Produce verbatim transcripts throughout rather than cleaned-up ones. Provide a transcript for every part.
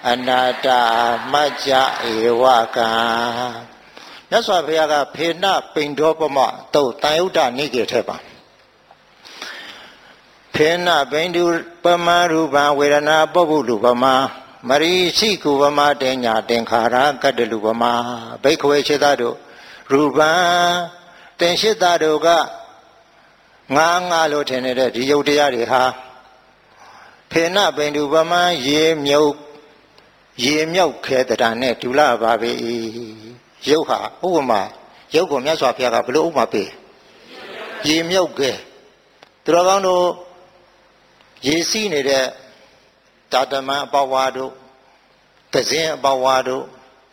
anatta majja ewaka. That's why we are pena pindopama to tayuta niggeteba. Pena bendu pamaruba verana bobulubama, Marie Sikuvama denya denkara gadalubama, Bakeway Chedado, Ruba, Tenshitadoga, Nanga Lotenere, Yodiariha, Pena bendubama, ye milk, ye milk, Kedane, Tula Babi, Yoha, Uma, Yoko Maswa Piaga, Blue Mapi, ye milk, Dragano. Ye seen it at Tatama Bawado, Kazin Bawado,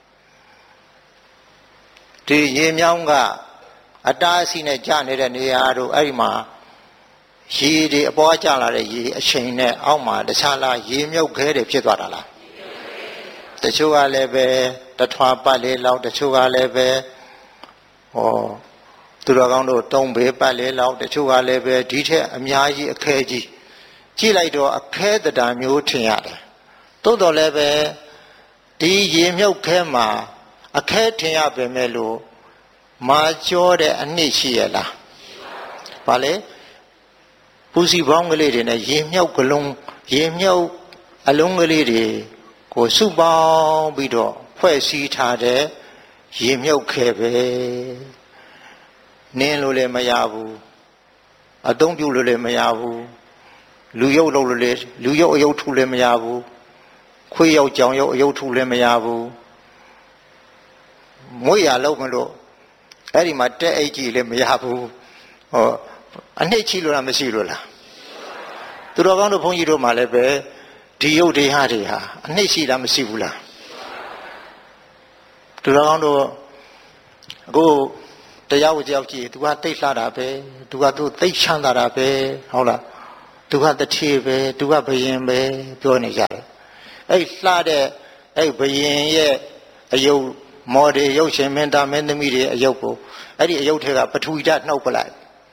to Ye Myanga, a dicing a janet and Yado, Arima, she the Boajala, ye a chain, Alma, the Sala, ye milk head of Chitwala. The Sugar leve, the Twapale, loud the Sugar leve, or Turagando, Tombe, Pale, loud the Sugar leve, detail, a Miyaji, a Kaji. She like to a care the damn you tiada. Todo leve, the yemio kema, a care tia bemelo, majore and nishiela. Pale, Pussy Bongalid in a yemio colung, yemio along a lady, go suba bido, where she tade, yemio kebe, Nelule mayabu, a don't you lule mayabu. Luyo lole, Luyo yo to lemayabu, Quio John yo to lemayabu, Moya lomalo, Erimate agi lemayabu, or a nechilura mesirula. To the round upon you malebe, Dio de Hadia, a nechila mesivula. To the round go the Yawaji, to what they ladabe, to what to take chandarabe, hola. To have the chief, to have a yambe, Pionija. A slade, a bayin, a yo, more the ocean, menda, menda media, a yoko, a yotega, but we that no polite.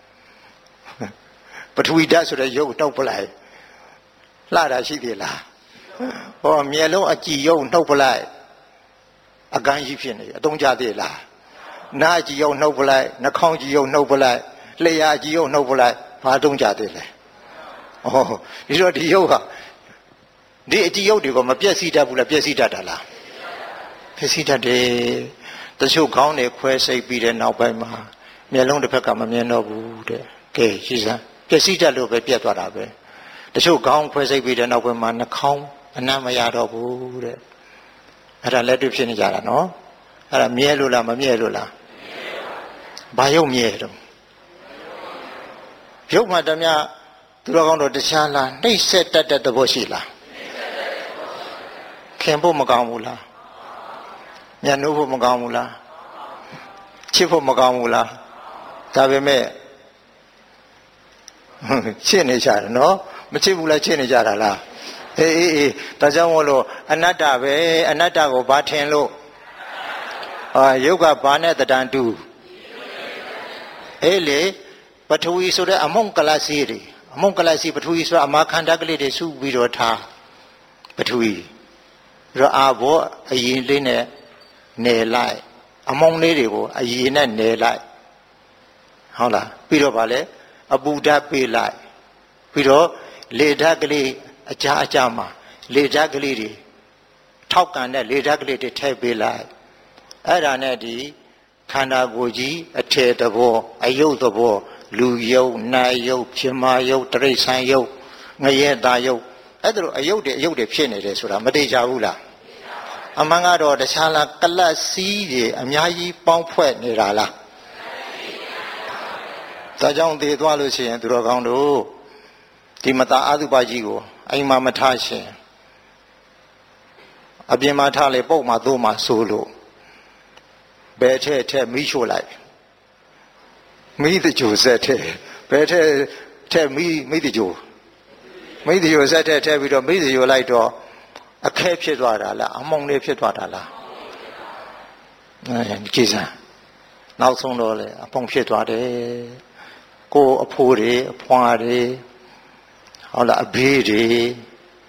But we does with a yo, no polite. Lada Shidila. Or Mielo, a geo, no polite. A ganjipin, a donjadilla. Najio, no polite, Nakongio, no polite, Lea Gio, no polite, Pardonjadilla. Oh, you know the yoga. The yoga, my Piesita, Piesita Dala. Piesita de the show count a quest a beat and now by ma. Me alone the Pecama Miano Bude. Okay, she's a Piesita look at Pietarabe. The show count quest a beat and now by man account and Namayado Bude. At a letter of Shinijara, no? At a Mielula, Mielula. Bio Miedo. Yo, Madamia. To the the Shala, they said that at the Boshila. Campo Magamula, Yanuvo Magamula, Chipo Magamula, Tabeme Chinijara, no? Machibula Chinijara. Eh, eh, Tajamolo, Anata, Anata go Batenlo, Yoga Bana the Dandu. Ele, but we saw among Kalasiri. Among Kalasi, but we saw a Makandagli de Su Vidota, but we Rabo a yin ne lie. Among Nedigo, a yin and ne lie. Hola, Pido Vale, a Buddha be lie. Pido, Le Dagli, a Jama, Le Dagli, Talkan, Le Dagli, the Tabe lie. Aranadi, Kanagoji, a tear the war, a yo the war. Luyo, Nayo, Chimayo, Tresayo, Nayadayo, other a yode, yode pinides, Madeja Ula. Among other, the Sala Kala Si, Amyayi, Pompuet, Nirala. Tajong de Dualusi and Dragando, Timata Adubajigo, Aima Matashi, Abimatale, Boma Doma Solo, Better Te Micho Me the Jew said, better tell me, me the Jew. Me the Jew said, tell me to me the Jew like to a captured water, among the pit water. Jesus. Now so no, upon pit water, go a puri, a poire, all a beady,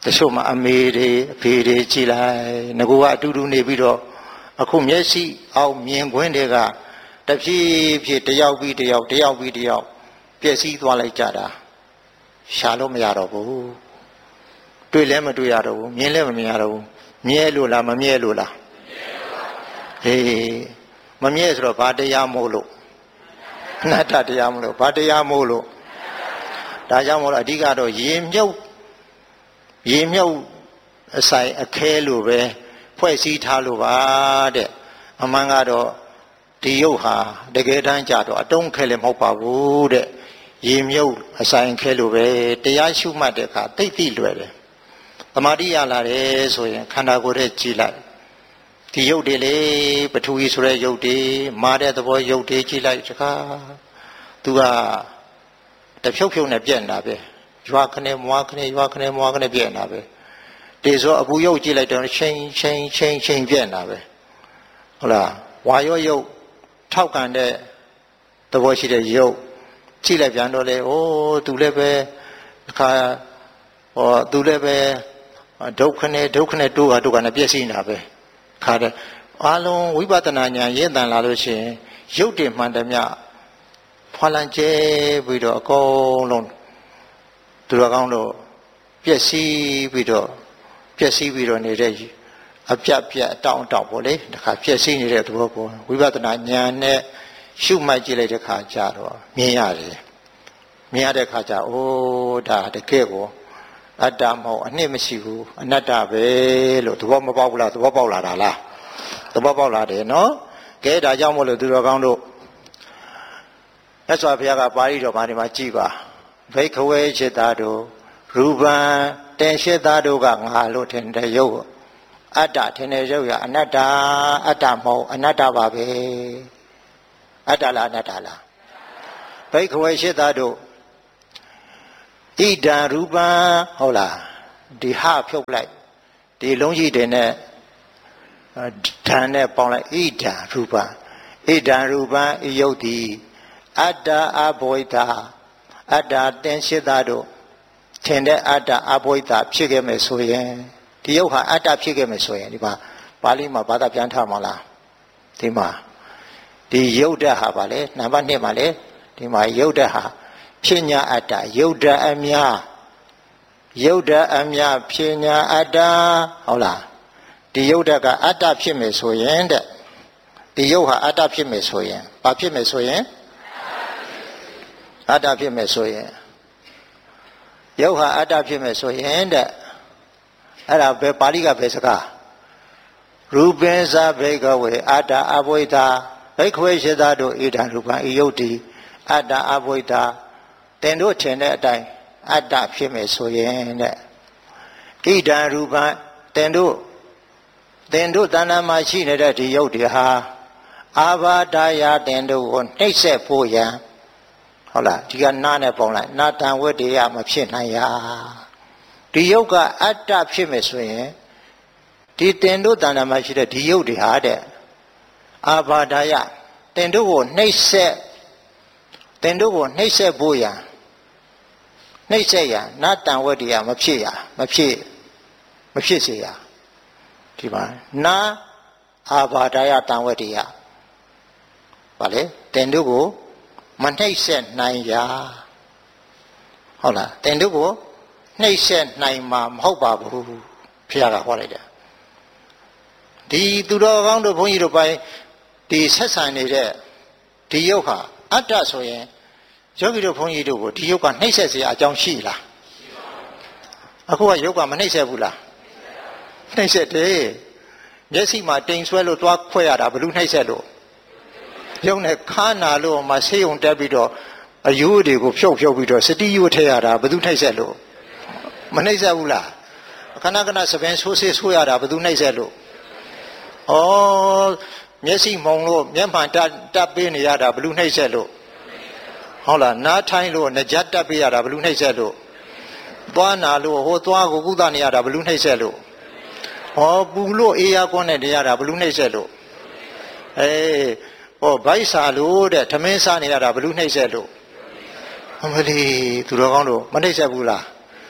တချို့မှအမေတွေအဖေတွေကြည်လိုက်ငကူကအတူတူနေပြီးတော့အခုမျက်စိအောက်မြင်ခွင့်တွေကတဖြည်းဖြည်းတယောက်ပြီးတယောက်တယောက်ပြီးတယောက်ပြည့်စည်သွားလိုက်ကြတာရှာလို့မရတော့ဘူးတွေ့လည်းမတွေ့ရတော့ဘူးမြင်လည်းမမြင်ရတော့ဘူးမြဲလို့လားမမြဲလို့လားဟေးမမြဲဆိုတော့ဘာတရားမို့လို့အနတ္တတရားမို့လို့ဘာတရားမို့လို့ဒါကြောင့်မို့လို့အဓိကတော့ရေမြုပ်ရေမြုပ်အဆိုင်အခဲလို့ပဲဖွဲ့စည်းထားလို့ပါတဲ့အမှန်ကတော့ဒီရုပ်ဟာတကယ်တမ်းကြတော့အတုံးခဲလည်းမဟုတ်ပါဘူးတဲ့ရေမြုပ်အဆိုင်ခဲလို့ပဲတရားရှုမှတ်တဲ့အခါသိသိလွယ်တယ်သမာဓိရလာတယ်ဆိုရင်ခန္ဓာကိုယ်ရဲ့ကြည်လိုက်ဒီရုပ်တွေလေပထဝီဆိုတဲ့ရုပ်တွေမာတဲ့သဘောရုပ်တွေကြည်လိုက်တခါသူကတဖြုတ်ဖြုတ်နဲ့ပြက်နေတာပဲရွာခနဲ့မွားခနဲ့ရွာခနဲ့မွားခနဲ့ပြက်နေတာပဲဒီဆိုအပူရုပ်ကြည့်လိုက်တော့ချင်းချင်းချင်းချင်းပြက်နေတာပဲဟုတ်လားဝါရောရုပ်ထောက်ကန်တဲ့သဘောရှိတဲ့ရုပ်ကြည့်လိုက်ပြန်တော့လေအိုးသူလည်းပဲအခါဟောသူလည်းပဲဒုက္ခနဲ့ဒုက္ခနဲ့တိုးတာတိုးတာနဲ့ပြည့်စည်နေတာပဲခါတဲ့အားလုံးဝိပဿနာဉာဏ်ရင့်တန်လာလို့ရှိရင်ရုပ်တည်မှန်တယ်မြဖွာလန်ကျဲပြီးတော့အကုန်လုံးသူတော်ကောင်းတို့ပြည့်စည်ပြီးတော့ပြည့်စည်ပြီးတော့နေတဲ့အပြတ်ပြတ်အတောင့်အတောင့်ပေါ့လေတခါပြည့်စည်နေတဲ့သဘောပေါ်ဝိပဿနာဉာဏ်နဲ့ရှုမှတ်ကြည့်လိုက်တဲ့ခါကျတော့မြင်ရတယ်မြင်ရတဲ့ခါကျအိုးဒါတကယ်ကိုအတ္တမဟုတ်အနှစ်မရှိဘူးအနတ္တပဲလို့သဘောမပေါက်ဘူးလားသဘောပေါက်လာတာလားသဘောပေါက်လာတယ်နော်ကဲဒါကြောင့်မို့လို့သူတော်ကောင်းတို့မြတ်စွာဘုရားကပါဠိတော်ဘာဒီမှာကြည်ပါဘိက္ခဝေจิตာတို့ရူပံတင်ရှိသားတို့ကငါလို့ထင်တဲ့ရုပ်အတ္တထင်တဲ့ရုပ်ရအနတ္တအတ္တမဟုတ်အနတ္တပါပဲအတ္တလားအနတ္တလားဘိက္ခဝေจิตာတို့ဣဒံရူပံဟုတ်လားဒီဟဖြုတ်လိုက်ဒီလုံးကြီးတွေနဲ့ဓာန်နဲ့ပေါင်းလိုက်ဣဒံရူပံဣဒံရူပံဤယုတ်တိအတ္တအဘဝိတာအတ္တတင်ရှိသားတို့ထင်တဲ့အတ္တအဘဝိတာဖြစ်ခဲ့မယ်ဆိုရင်ဒီယုတ်ဟာအတ္တဖြစ်ခဲ့မယ်ဆိုရင်ဒီမှာပါဠိမှာဘာသာပြန်ထားမှာလားဒီမှာဒီယုတ်တဲ့ဟာပါလေနံပါတ်နှစ်မှာလေဒီမှာယုတ်တဲ့ဟာဖြစ်ညာအတ္တယုတ်တအမြယုတ်တအမြဖြစ်ညာအတ္တဟုတ်လားဒီယုတ်တကအတ္တဖြစ်မယ်ဆိုရင်တဲ့ဒီယုတ်ဟာအတ္တဖြစ်မယ်ဆိုရင်ဘာဖြစ်မယ်ဆိုရင်အတ္တဖြစ်မယ်ဆိုရင်ယုတ်ဟာအတ္တဖြစ်မယ်ဆိုရင်တဲ့အဲ့ဒါဘယ်ပါဠိကဘယ်စကားရူပင်္စဘိကဝေအတ္တအဘဝိတာဘိက္ခဝေရှိသားတို့ဣဒံရူပံဤယုတ်တိအတ္တအဘဝိတာတင်တို့ထင်တဲ့အတိုင်းအတ္တဖြစ်မယ်ဆိုရင်တဲ့ဣဒံရူပံတင်တို့တင်တို့တဏ္ဍာမှာရှိနေတဲ့ဒီယုတ်တွေဟာအာဘာဒာယတင်တို့ကိုနှိမ့်ဆက်ဖို့ရန်ဟုတ်လားဒီကနားနဲ့ပေါင်းလိုက်နာတံဝိတ္တယမဖြစ်နိုင်ရဒီယုတ်ကအတ္တဖြစ်မယ်ဆိုရင်ဒီတင်တို့တဏ္ဍာမှာရှိတဲ့ဒီယုတ်တွေဟာတဲ့အာဘာဒာယတင်တို့ကိုနှိမ့်ဆက်တင်တို့ကိုနှိမ့်ဆက်ဖို့ရန်နှိမ့်ဆက်ရန်နာတံဝိတ္တယမဖြစ်ရမဖြစ်မဖြစ်စေရဒီမှာနာအာဘာဒာယတံဝိတ္တယဗါလေတင်တို့ကိုမနှိမ့်ဆက်နိုင်ရဟုတ်လားတင်တို့ကိုနှိမ့်ဆက်နိုင်မှာမဟုတ်ပါဘူးဘုရားကဟောလိုက်တယ်ဒီသူတော်ကောင်းတို့ဘုန်းကြီးတို့ပိုင်းဒီဆက်ဆံနေတဲ့ဒီယုတ်ဟာအတ္တဆိုရင်ယောဂီတို့ဘုန်းကြီးတို့ကိုဒီယုတ်ကနှိမ့်ဆက်เสียအကြောင်းရှိလားအခုကယုတ်ကမနှိမ့်ဆက်ဘူးလားနှိမ့်ဆက်တယ်မျက်စိမှာတိမ်ဆွဲလို့သွားခွဲရတာဘယ်လိုနှိမ့်ဆက်လို့ရုံနဲ့ခါနာလို့မှဆေးုံတက်ပြီးတော့အယိုးတွေကိုဖြုတ်ဖြုတ်ပြီးတော့စတိယိုထည့်ရတာဘယ်သူနှိမ့်ဆက်လို့မနှိမ့်ဆက်ဘူးလားခဏခဏစပင်ဆိုးဆေးဆိုးရတာဘယ်သူနှိမ့်ဆက်လို့ဩမျက်စိမုံလို့မျက်မှန်တက်တက်ပေးနေရတာဘယ်သူနှိမ့်ဆက်လို့ဟုတ်လားနားထိုင်းလို့နှကြက်တက်ပေးရတာဘယ်သူနှိမ့်ဆက်လို့သွားနာလို့ဟိုသွားကိုကုသနေရတာဘယ်သူနှိမ့်ဆက်လို့ဟောပူလို့အေးရကွန်းနဲ့နေရတာဘယ်သူနှိမ့်ဆက်လို့အေးဟောဗိုက်စာလို့တဲ့ထမင်းစားနေရတာဘယ်သူနှိမ့်ဆက်လို့အမလီသူတော်ကောင်းတို့မနှိမ့်ဆက်ဘူးလား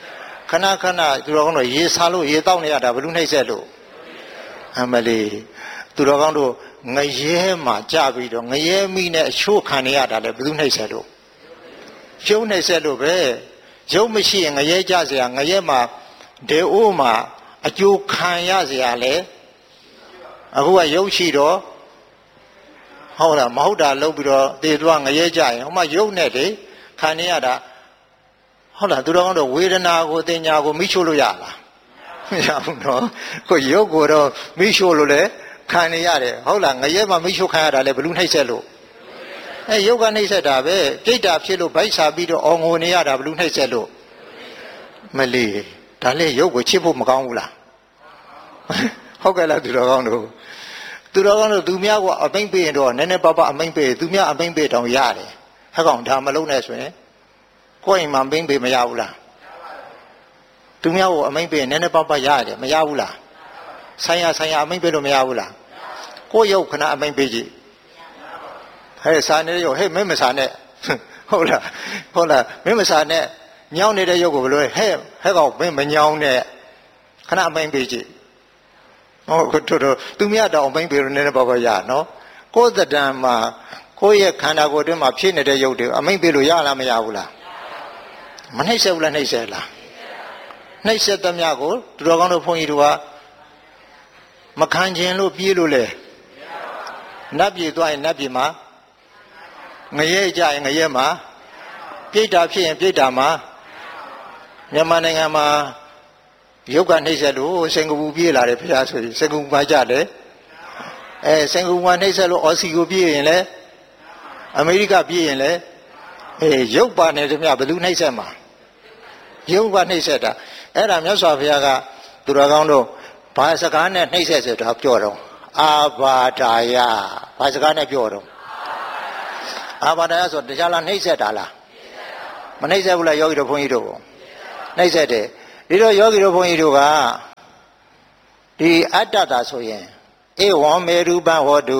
ခဏခဏသူတော်ကောင်းတို့ရေစားလို့ရေတောက်နေရတာဘယ်လိုနှိမ့်ဆက်လို့အမလီသူတော်ကောင်းတို့ငရဲမှာကြပြီးတော့ငရဲမိနဲ့အချိုးခံနေရတာလေဘယ်သူနှိမ့်ဆက်လို့ရုပ်နှိမ့်ဆက်လို့ပဲရုပ်မရှိရင်ငရဲကြเสียငရဲမှာဒေအိုးမှာအကျိုးခံရเสียလေအခုကရုပ်ရှိတော့ဟုတ်လားမဟုတ်တာလုပ်ပြီးတော့တေသွားငရဲကြရင်ဟိုမှာရုပ်နဲ့လေခံနေရတာဟုတ်လားသူတော်ကောင်းတို့ဝေဒနာကိုတင်ညာကိုမိချို့လို့ရလားမရဘူးနော်ကိုရုပ်ကိုတော့မိချို့လို့လေခံနေရတယ်ဟုတ်လားငရဲမှာမိချို့ခံရတာလေဘလူးနှိမ့်ဆက်လို့အဲရုပ်ကနှိမ့်ဆက်တာပဲပြိတ္တာဖြစ်လို့ဗိုက်စာပြီးတော့အော်ငိုနေရတာဘလူးနှိမ့်ဆက်လို့မလီဒါလေရုပ်ကိုချစ်ဖို့မကောင်းဘူးလားဟုတ်ကဲ့လားသူတော်ကောင်းတို့သူတော်ကောင်းတို့သူများကအမိန့်ပေးရင်တော့နည်းနည်းပါးပါးအမိန့်ပေးသူများအမိန့်ပေးတောင်ရတယ်ဟဲ့ကောင်ဒါမလုံးနဲ့ဆိုရင်ကိုယ့်အိမ်မှာအမိန့်ပေးမရဘူးလားသူများကိုအမိန့်ပေးရင်နည်းနည်းပါးပါးရတယ်မရဘူးလားဆိုင်ရဆိုင်ရအမိန့်ပေးလို့မရဘူးလားကိုယ့်ရုပ်ခဏအမိန့်ပေးကြည့်ဟဲ့စာနေရုပ်ဟဲ့မင်းမစာနဲ့ဟုတ်လားဟုတ်လားမင်းမစာနဲ့ညောင်းနေတဲ့ရုပ်ကိုဘယ်လိုလဲဟဲ့ဟဲ့ကောင်မင်းမညောင်းနဲ့ခဏအမိန့်ပေးကြည့်ဟုတ်တို့တို့သူများတောင်အမိန့်ပေးလို့နည်းနည်းပါးပါးရနော်ကိုယ်တဏ္ဍာမှာကိုယ့်ရဲ့ခန္ဓာကိုယ်အတွင်းမှာဖြစ်နေတဲ့ရုပ်တွေအမိန့်ပေးလို့ရလားမရဘူးလားမနှိမ့်ဆက်ဘူးလားနှိမ့်ဆက်လားနှိမ့်ဆက်သမျှကိုသူတော်ကောင်းတို့ဘုန်းကြီးတို့ကမခံခြင်းလို့ပြေးလို့လေနတ်ပြည်သွားရင်နတ်ပြည်မှာငရဲကြရင်ငရဲမှာပြိတ္တာဖြစ်ရင်ပြိတ္တာမှာမြန်မာနိုင်ငံမှာရုပ်ကနှိမ့်ဆက်လို့စင်ကာပူပြေးလာတယ်ဖျားဆိုရင်စင်ကာပူမှာကြတယ်အဲစင်ကာပူမှာနှိမ့်ဆက်လို့အော်စီကိုပြေးရင်လေအမေရိကပြေးရင်လေအေးရုပ်ပါနေတယ်မြဘယ်သူနှိမ့်ဆက်မှာရုပ်ကနှိမ့်ဆက်တာအဲ့ဒါမြတ်စွာဘုရားကသူတော်ကောင်းတို့ဘာစကားနဲ့နှိမ့်ဆက်ဆိုတာပြောတော့အာဘာဒါယဘာစကားနဲ့ပြောတော့အာဘာဒါယဆိုတရားလားနှိမ့်ဆက်တာလားမနှိမ့်ဆက်ဘူးလားယောဂီတို့ဘုန်းကြီးတို့နှိမ့်ဆက်တယ်ဒီတော့ယောဂီတို့ဘုန်းကြီးတို့ကဒီအတ္တတာဆိုရင်ဧဝံမေရူပံဟောတု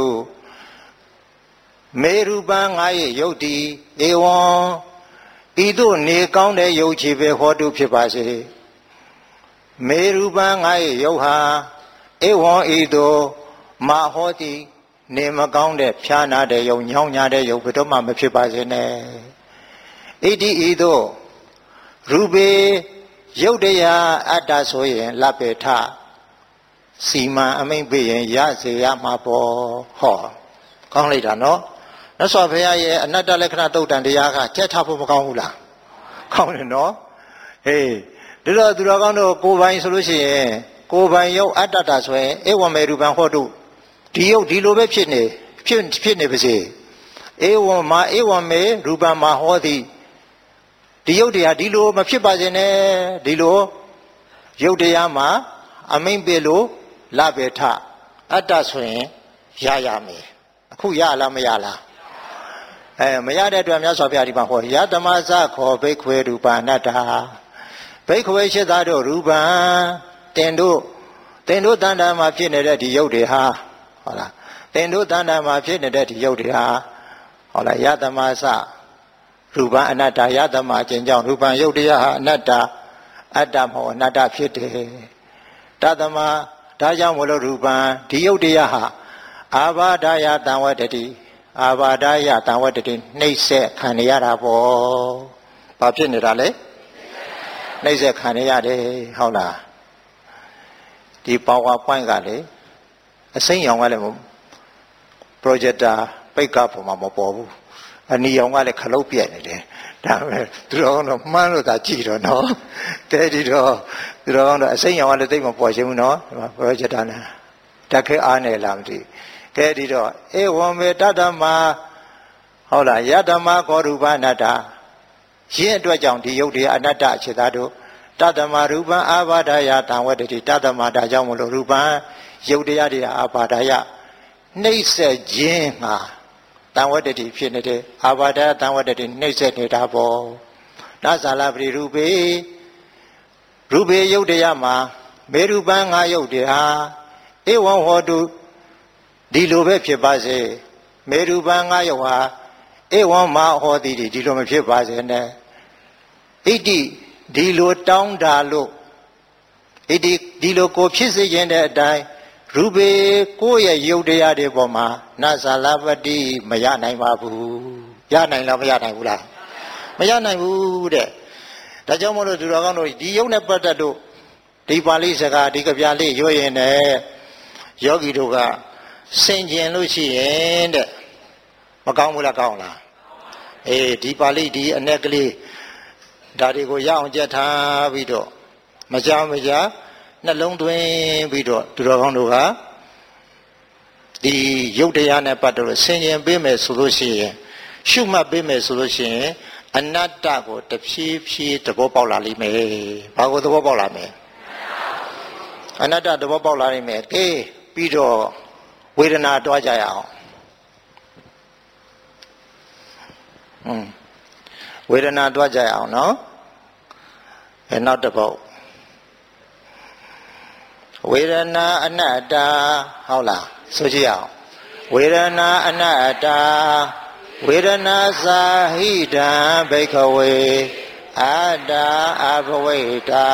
မေရူပံငါရဲ့ယုတ်တိဧဝံဤသို့နေကောင်းတဲ့ယုတ်ချေပဲဟောတုဖြစ်ပါစေမေရူပံငါရဲ့ယုတ်ဟာဧဝံဤသို့မဟောတိနေမကောင်းတဲ့ဖြာနာတဲ့ယုတ်ညောင်းညာတဲ့ယုတ်ဘယ်တော့မှမဖြစ်ပါစေနဲ့ဣတိဤသို့ရူပေယုတ်တရားအတ္တဆိုရင်လပေထစီမံအမိန့်ပေးရင်ရစေရမှာပေါ့ဟောကောင်းလိုက်တာနော်မြတ်စွာဘုရားရဲ့အနတ္တလက္ခဏာသုတ်တန်တရားကကြက်ထားဖို့မကောင်းဘူးလားကောင်းတယ်နော်ဟေးဒီတော့သူတော်ကောင်းတို့ကိုယ်ပိုင်ဆိုလို့ရှိရင်ကိုယ်ပိုင်ယုတ်အတ္တတာဆိုရင်ဧဝံမေရူပံဟောတုဒီယုတ်ဒီလိုပဲဖြစ်နေဖြစ်ဖြစ်နေပါစေဧဝံမာဧဝံမေရူပံမာဟောတိဒီယုတ်တရားဒီလိုမဖြစ်ပါစေနဲ့ဒီလိုယုတ်တရားမှာအမိန့်ပေးလို့လပေထအတ္တဆိုရင်ရရမယ်အခုရလားမရလားအဲမရတဲ့အတွက်မြတ်စွာဘုရားဒီမှာဟောယတမဇခောဘိက္ခွေရူပအနတ္တဘိက္ခွေရှိသားတို့ရူပံတင်တို့တင်တို့တဏ္ဍာမှာဖြစ်နေတဲ့ဒီယုတ်တွေဟာဟုတ်လားတင်တို့တဏ္ဍာမှာဖြစ်နေတဲ့ဒီယုတ်တွေဟာဟုတ်လားယတမဇရူပံအနတ္တယတမအကျင့်ကြောင့်ရူပံယုတ်တရားဟာအနတ္တအတ္တမဟုတ်အနတ္တဖြစ်တယ်တသမဒါကြောင့်မလို့ရူပံဒီယုတ်တရားဟာအာဘာဒယတံဝတ္တိအာဘာဒယတံဝတ္တိနှိမ့်ဆက်ခံရတာပေါ့ဘာဖြစ်နေတာလဲနှိမ့်ဆက်ခံရတယ်ဟုတ်လားဒီ PowerPoint ကလေအစိမ်းရောင်ကလည်း projector ပိတ်ကပုံမှာမပေါ်ဘူးအနီရောင်ကလည်းခလုတ်ပြက်နေတယ်ဒါပဲသူတော်ကတော့မှန်းလို့သာကြည့်တော့နော်တဲ့ဒီတော့သူတော်ကတော့အစိမ်းရောင်ကလည်းသိမပေါ်ရှင်းဘူးနော်ဒီမှာ projector နဲ့တက်ခဲအားနေလားမသိကဲဒီတော့ဧဝံမေတ္တမဟုတ်လားယတမခောရူပအနတ္တရင်းအတွက်ကြောင့်ဒီယုတ်တရားအနတ္တအခြေသားတို့တတ္တမရူပံအာဘာဒယတံဝတ္တိတတ္တမဒါကြောင့်မလို့ရူပံယုတ်တရားတွေအာဘာဒယနှိမ့်ဆက်ခြင်းဟာတံဝတ္တိဖြစ်နေတယ်အာဘာဒတံဝတ္တိနှိမ့်ဆက်နေတာပေါ့ဒါဇာလပရိရူပေရူပေယုတ်တရားမှာမေရူပံငါယုတ်တရားဧဝံဟောတုဒီလိုပဲဖြစ်ပါစေမေရူပံငါယုတ်ဟာဧဝံမဟောတိဒီလိုမဖြစ်ပါစေနဲ့ဣတိဒီလိုတောင်းတာလို့ဒီဒီလိုကိုဖြစ်စေခြင်းတဲ့အတိုင်းရူပေကိုယ့်ရဲ့ယုတ်တရားတွေပေါ်မှာနသလပတိမရနိုင်ပါဘူးရနိုင်လားမရနိုင်ဘူးလားမရနိုင်ဘူးတဲ့ဒါကြောင့်မို့လို့သူတော်ကောင်းတို့ဒီယုတ်နဲ့ပတ်သက်လို့ဒီပါဠိစကားဒီကဗျာလေးရွရင်နဲ့ယောဂီတို့ကဆင်ကျင်လို့ရှိရင်တဲ့မကောင်းဘူးလားကောင်းလားအေးဒီပါဠိဒီအ내ကလေးဒါတွေကိုရအောင်ကြက်ထားပြီးတော့မကြောက်မကြနှလုံးသွင်းပြီးတော့သူတော်ကောင်းတို့ကဒီယုတ်တရားနဲ့ပတ်သက်လို့ဆင်ခြင်ပေးမယ်ဆိုလို့ရှိရင်ရှုမှတ်ပေးမယ်ဆိုလို့ရှိရင်အနတ္တကိုတဖြည်းဖြည်းသဘောပေါက်လာလိမ့်မယ်။ဘာကိုသဘောပေါက်လာမလဲ။အနတ္တသဘောပေါက်လာလိမ့်မယ်။ကဲပြီးတော့ဝေဒနာတွားကြရအောင်။ဟွန်းဝေဒနာတွားကြရအောင်နော်။အဲနောက်တစ်ပုဒ်ဝေဒနာအနတ္တဟုတ်လားဆိုကြည့်အောင်ဝေဒနာအနတ္တဝေဒနာသာဟိတံဘိက္ခဝေအတ္တအဘဝိတာ